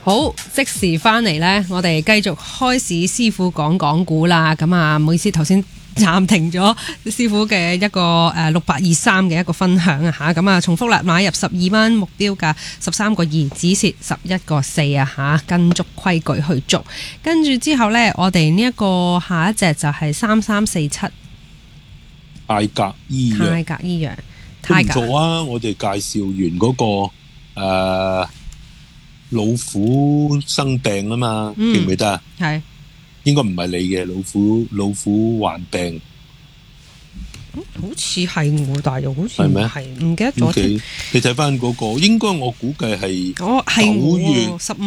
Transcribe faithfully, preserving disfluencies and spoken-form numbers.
好，即時翻嚟呢，我哋繼續開市師傅講講股啦。咁啊，唔好意思，頭先暫停咗師傅嘅一個誒六八二三嘅一個分享啊吓。咁啊，重複啦，買入十二蚊，目標價十三個二，止蝕十一個四啊吓，跟足規矩去做。跟住之後呢，我哋呢一個下一隻就係三三四七泰格醫藥， 泰格醫藥， 都唔錯啊！我哋介紹完嗰、那個誒、呃、老虎生病啊嘛，嗯、記唔記得啊？ 係應該唔係你嘅老虎，老虎患病。 好似係我，但係又好似唔係，唔記得咗。 Okay, 你睇翻嗰個，應該我估計係哦，係九月十五。